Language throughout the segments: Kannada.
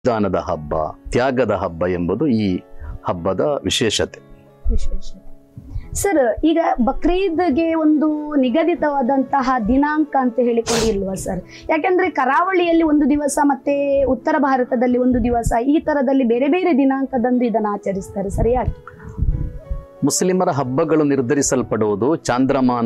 ದಾನದ ಹಬ್ಬ, ತ್ಯಾಗದ ಹಬ್ಬ ಎಂಬುದು ಈ ಹಬ್ಬದ ವಿಶೇಷತೆ. ಸರ್, ಈಗ ಬಕ್ರೀದ್ಗೆ ಒಂದು ನಿಗದಿತವಾದಂತಹ ದಿನಾಂಕ ಅಂತ ಹೇಳಿಕೊಂಡು ಇಲ್ವಾ ಸರ್? ಯಾಕಂದ್ರೆ ಕರಾವಳಿಯಲ್ಲಿ ಒಂದು ದಿವಸ ಮತ್ತೆ ಉತ್ತರ ಭಾರತದಲ್ಲಿ ಒಂದು ದಿವಸ, ಈ ತರದಲ್ಲಿ ಬೇರೆ ಬೇರೆ ದಿನಾಂಕದಂದು ಇದನ್ನು ಆಚರಿಸ್ತಾರೆ, ಸರಿಯಾಗಿ? ಮುಸ್ಲಿಮರ ಹಬ್ಬಗಳು ನಿರ್ಧರಿಸಲ್ಪಡುವುದು ಚಾಂದ್ರಮಾನ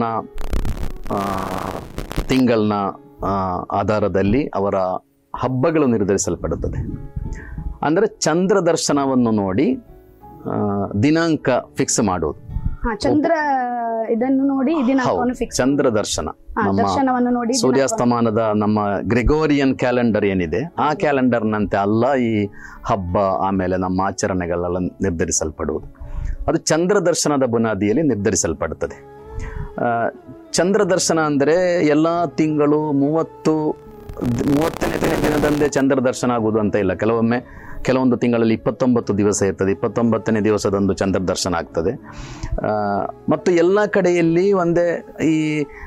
ತಿಂಗಳನ ಆಧಾರದಲ್ಲಿ ಅವರ ಹಬ್ಬಗಳು ನಿರ್ಧರಿಸಲ್ಪಡುತ್ತದೆ. ಅಂದರೆ ಚಂದ್ರ ದರ್ಶನವನ್ನು ನೋಡಿ ದಿನಾಂಕ ಫಿಕ್ಸ್ ಮಾಡುವುದು. ಚಂದ್ರ ಇದನ್ನು ನೋಡಿ ದಿನಾಂಕವನ್ನು ಫಿಕ್ಸ್, ಚಂದ್ರ ದರ್ಶನ ದರ್ಶನವನ್ನು ನೋಡಿ ಸೂರ್ಯಾಸ್ತಮಾನದ ನಮ್ಮ ಗ್ರೆಗೋರಿಯನ್ ಕ್ಯಾಲೆಂಡರ್ ಏನಿದೆ ಆ ಕ್ಯಾಲೆಂಡರ್ನಂತೆ ಅಲ್ಲ ಈ ಹಬ್ಬ ಆಮೇಲೆ ನಮ್ಮ ಆಚರಣೆಗಳೆಲ್ಲ ನಿರ್ಧರಿಸಲ್ಪಡುವುದು. ಅದು ಚಂದ್ರ ದರ್ಶನದ ಬುನಾದಿಯಲ್ಲಿ ನಿರ್ಧರಿಸಲ್ಪಡುತ್ತದೆ. ಚಂದ್ರ ದರ್ಶನ ಅಂದರೆ ಎಲ್ಲ ತಿಂಗಳು 30ನೇ ದಿನದಂದೇ ಚಂದ್ರ ದರ್ಶನ ಆಗುವುದು ಅಂತ ಇಲ್ಲ. ಕೆಲವೊಂದು ತಿಂಗಳಲ್ಲಿ 29 ದಿವಸ ಇರ್ತದೆ, 29ನೇ ದಿವಸದಂದು ಚಂದ್ರ ದರ್ಶನ ಆಗ್ತದೆ. ಮತ್ತು ಎಲ್ಲ ಕಡೆಯಲ್ಲಿ ಒಂದೇ ಈ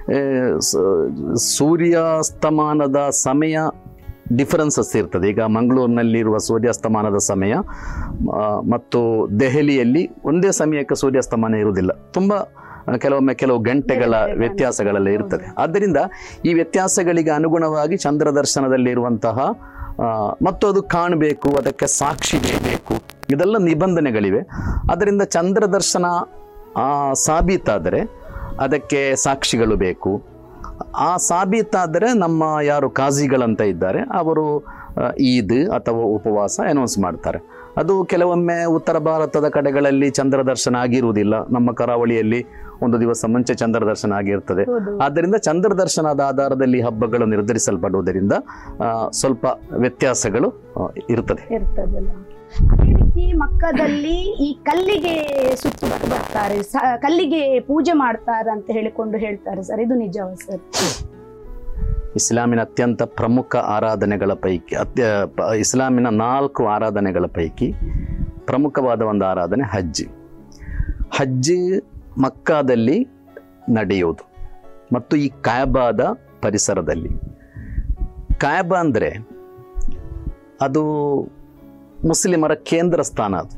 ಸೂರ್ಯಾಸ್ತಮಾನದ ಸಮಯ ಡಿಫರೆನ್ಸಸ್ ಇರ್ತದೆ. ಈಗ ಮಂಗಳೂರಿನಲ್ಲಿರುವ ಸೂರ್ಯಾಸ್ತಮಾನದ ಸಮಯ ಮತ್ತು ದೆಹಲಿಯಲ್ಲಿ ಒಂದೇ ಸಮಯಕ್ಕೆ ಸೂರ್ಯಾಸ್ತಮಾನ ಇರುವುದಿಲ್ಲ. ಕೆಲವು ಗಂಟೆಗಳ ವ್ಯತ್ಯಾಸಗಳೆಲ್ಲ ಇರ್ತದೆ. ಆದ್ದರಿಂದ ಈ ವ್ಯತ್ಯಾಸಗಳಿಗೆ ಅನುಗುಣವಾಗಿ ಚಂದ್ರ ದರ್ಶನದಲ್ಲಿರುವಂತಹ ಮತ್ತು ಅದು ಕಾಣಬೇಕು, ಅದಕ್ಕೆ ಸಾಕ್ಷಿ ಬೇಕು, ಇದೆಲ್ಲ ನಿಬಂಧನೆಗಳಿವೆ. ಅದರಿಂದ ಚಂದ್ರ ದರ್ಶನ ಸಾಬೀತಾದರೆ ಅದಕ್ಕೆ ಸಾಕ್ಷಿಗಳು ಬೇಕು. ಆ ಸಾಬೀತಾದರೆ ನಮ್ಮ ಯಾರು ಕಾಜಿಗಳಂತ ಇದ್ದಾರೆ ಅವರು ಈದ್ ಅಥವಾ ಉಪವಾಸ ಅನೌನ್ಸ್ ಮಾಡ್ತಾರೆ. ಅದು ಕೆಲವೊಮ್ಮೆ ಉತ್ತರ ಭಾರತದ ಕಡೆಗಳಲ್ಲಿ ಚಂದ್ರ ದರ್ಶನ ಆಗಿರುವುದಿಲ್ಲ, ನಮ್ಮ ಕರಾವಳಿಯಲ್ಲಿ ಒಂದು ದಿವಸ ಮುಂಚೆ ಚಂದ್ರ ದರ್ಶನ ಆಗಿರ್ತದೆ. ಆದ್ದರಿಂದ ಚಂದ್ರ ದರ್ಶನದ ಆಧಾರದಲ್ಲಿ ಹಬ್ಬಗಳು ನಿರ್ಧರಿಸಲ್ಪಡುವುದರಿಂದ ಸ್ವಲ್ಪ ವ್ಯತ್ಯಾಸಗಳು ಇರ್ತದೆ. ಅದೇ ರೀತಿ ಮಕ್ಕದಲ್ಲಿ ಈ ಕಲ್ಲಿಗೆ ಸುತ್ತು ಬರ್ತಾರೆ, ಕಲ್ಲಿಗೆ ಪೂಜೆ ಮಾಡ್ತಾರೆ ಅಂತ ಹೇಳಿಕೊಂಡು ಹೇಳ್ತಾರೆ ಸರ್, ಇದು ನಿಜವಾ ಸರ್? ಇಸ್ಲಾಮಿನ ಅತ್ಯಂತ ಪ್ರಮುಖ ಆರಾಧನೆಗಳ ಪೈಕಿ ಇಸ್ಲಾಮಿನ 4 ಆರಾಧನೆಗಳ ಪೈಕಿ ಪ್ರಮುಖವಾದ ಒಂದು ಆರಾಧನೆ ಹಜ್ ಮಕ್ಕಾದಲ್ಲಿ ನಡೆಯುವುದು ಮತ್ತು ಈ ಕಾಯಬಾದ ಪರಿಸರದಲ್ಲಿ. ಕಾಯಬಾ ಅಂದರೆ ಅದು ಮುಸ್ಲಿಮರ ಕೇಂದ್ರ ಸ್ಥಾನ. ಅದು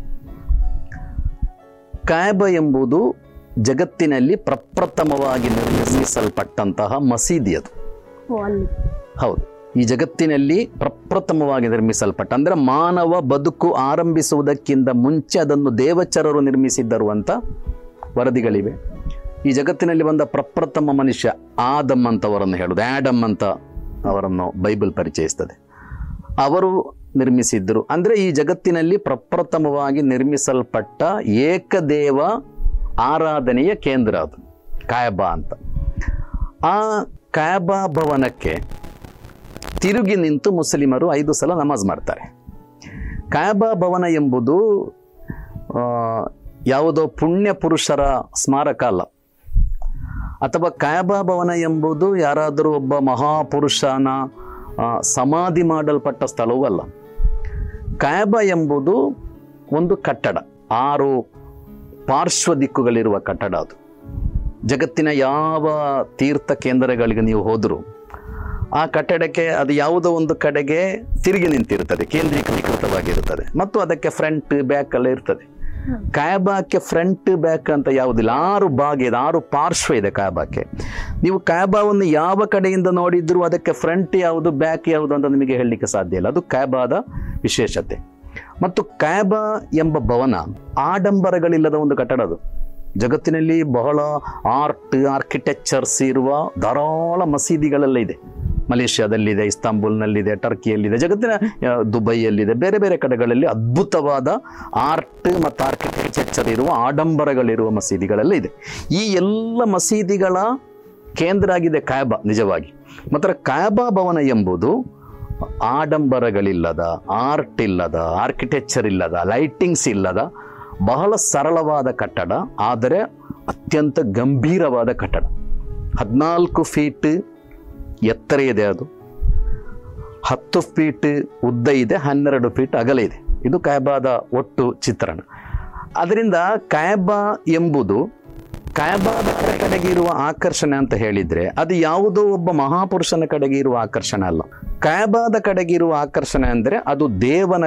ಕಾಯಬಾ ಎಂಬುದು ಜಗತ್ತಿನಲ್ಲಿ ಪ್ರಪ್ರಥಮವಾಗಿ ನಿರ್ಮಿಸಲ್ಪಟ್ಟಂತಹ ಮಸೀದಿ. ಅದು ಹೌದು, ಈ ಜಗತ್ತಿನಲ್ಲಿ ಪ್ರಪ್ರಥಮವಾಗಿ ನಿರ್ಮಿಸಲ್ಪಟ್ಟ, ಅಂದರೆ ಮಾನವ ಬದುಕು ಆರಂಭಿಸುವುದಕ್ಕಿಂತ ಮುಂಚೆ ಅದನ್ನು ದೇವಚರರು ನಿರ್ಮಿಸಿದ್ದರು ಅಂತ ವರದಿಗಳಿವೆ. ಈ ಜಗತ್ತಿನಲ್ಲಿ ಬಂದ ಪ್ರಪ್ರಥಮ ಮನುಷ್ಯ ಆದಮ್ ಅಂತವರನ್ನು ಹೇಳುವುದು, ಆಡಮ್ ಅಂತ ಅವರನ್ನು ಬೈಬಲ್ ಪರಿಚಯಿಸ್ತದೆ. ಅವರು ನಿರ್ಮಿಸಿದ್ದರು. ಅಂದರೆ ಈ ಜಗತ್ತಿನಲ್ಲಿ ಪ್ರಪ್ರಥಮವಾಗಿ ನಿರ್ಮಿಸಲ್ಪಟ್ಟ ಏಕದೇವ ಆರಾಧನೆಯ ಕೇಂದ್ರ ಅದು ಕಾಯಬಾ ಅಂತ. ಆ ಕಾಯಬಾ ಭವನಕ್ಕೆ ತಿರುಗಿ ನಿಂತು ಮುಸ್ಲಿಮರು 5 ಸಲ ನಮಾಜ್ ಮಾಡ್ತಾರೆ. ಕಾಯಬಾ ಭವನ ಎಂಬುದು ಯಾವುದೋ ಪುಣ್ಯ ಪುರುಷರ ಸ್ಮಾರಕ ಅಲ್ಲ, ಅಥವಾ ಕಾಯಬಾ ಭವನ ಎಂಬುದು ಯಾರಾದರೂ ಒಬ್ಬ ಮಹಾಪುರುಷನ ಸಮಾಧಿ ಮಾಡಲ್ಪಟ್ಟ ಸ್ಥಳವೂ ಅಲ್ಲ. ಕಾಯಬಾ ಎಂಬುದು ಒಂದು ಕಟ್ಟಡ, 6 ಪಾರ್ಶ್ವ ದಿಕ್ಕುಗಳಿರುವ ಕಟ್ಟಡ. ಅದು ಜಗತ್ತಿನ ಯಾವ ತೀರ್ಥ ಕೇಂದ್ರಗಳಿಗೆ ನೀವು ಹೋದರೂ ಆ ಕಟ್ಟಡಕ್ಕೆ ಅದು ಯಾವುದೋ ಒಂದು ಕಡೆಗೆ ತಿರುಗಿ ನಿಂತಿರುತ್ತದೆ, ಕೇಂದ್ರೀಕೃತವಾಗಿರುತ್ತದೆ, ಮತ್ತು ಅದಕ್ಕೆ ಫ್ರಂಟ್ ಬ್ಯಾಕ್ ಎಲ್ಲ ಇರ್ತದೆ. ಕಾಯಬಾಕ್ಕೆ ಫ್ರಂಟ್ ಬ್ಯಾಕ್ ಅಂತ ಯಾವುದಿಲ್ಲ, 6 ಭಾಗ ಇದೆ, 6 ಪಾರ್ಶ್ವ ಇದೆ ಕಾಯಬಾಕ್ಕೆ. ನೀವು ಕಾಯಬಾವನ್ನು ಯಾವ ಕಡೆಯಿಂದ ನೋಡಿದ್ರು ಅದಕ್ಕೆ ಫ್ರಂಟ್ ಯಾವುದು ಬ್ಯಾಕ್ ಯಾವುದು ಅಂತ ನಿಮಗೆ ಹೇಳಲಿಕ್ಕೆ ಸಾಧ್ಯ ಇಲ್ಲ. ಅದು ಕಾಯಬಾದ ವಿಶೇಷತೆ. ಮತ್ತು ಕಾಯಬಾ ಎಂಬ ಭವನ ಆಡಂಬರಗಳಿಲ್ಲದ ಒಂದು ಕಟ್ಟಡ. ಅದು ಜಗತ್ತಿನಲ್ಲಿ ಬಹಳ ಆರ್ಕಿಟೆಕ್ಚರ್ಸ್ ಇರುವ ಧಾರಾಳ ಮಸೀದಿಗಳೆಲ್ಲ ಇದೆ. ಮಲೇಷ್ಯಾದಲ್ಲಿದೆ, ಇಸ್ತಾಂಬುಲ್ನಲ್ಲಿದೆ, ಟರ್ಕಿಯಲ್ಲಿದೆ, ಜಗತ್ತಿನ ದುಬೈಯಲ್ಲಿದೆ, ಬೇರೆ ಬೇರೆ ಕಡೆಗಳಲ್ಲಿ ಅದ್ಭುತವಾದ ಆರ್ಟ್ ಮತ್ತು ಆರ್ಕಿಟೆಕ್ಚರ್ ಇರುವ ಆಡಂಬರಗಳಿರುವ ಮಸೀದಿಗಳೆಲ್ಲ ಇದೆ. ಈ ಎಲ್ಲ ಮಸೀದಿಗಳ ಕೇಂದ್ರ ಆಗಿದೆ ಕಾಯಬಾ ನಿಜವಾಗಿ. ಮಾತ್ರ ಕಾಯಬಾ ಭವನ ಎಂಬುದು ಆಡಂಬರಗಳಿಲ್ಲದ, ಆರ್ಟ್ ಇಲ್ಲದ, ಆರ್ಕಿಟೆಕ್ಚರ್ ಇಲ್ಲದ, ಲೈಟಿಂಗ್ಸ್ ಇಲ್ಲದ ಬಹಳ ಸರಳವಾದ ಕಟ್ಟಡ, ಆದರೆ ಅತ್ಯಂತ ಗಂಭೀರವಾದ ಕಟ್ಟಡ. 14 ಫೀಟ್ ಎತ್ತರ ಇದೆ, ಅದು 10 ಫೀಟ್ ಉದ್ದ ಇದೆ, 12 ಫೀಟ್ ಅಗಲ ಇದೆ. ಇದು ಕಾಯಬಾದ ಒಟ್ಟು ಚಿತ್ರಣ. ಅದರಿಂದ ಕಾಯಬಾ ಎಂಬುದು ಕಾಯಬಾದ ಕಡೆಗೆ ಇರುವ ಆಕರ್ಷಣೆ ಅಂತ ಹೇಳಿದ್ರೆ ಅದು ಯಾವುದೋ ಒಬ್ಬ ಮಹಾಪುರುಷನ ಕಡೆಗೆ ಇರುವ ಆಕರ್ಷಣೆ ಅಲ್ಲ. ಕಾಯಬಾದ ಕಡೆಗೆ ಇರುವ ಆಕರ್ಷಣೆ ಅಂದರೆ ಅದು ದೇವನ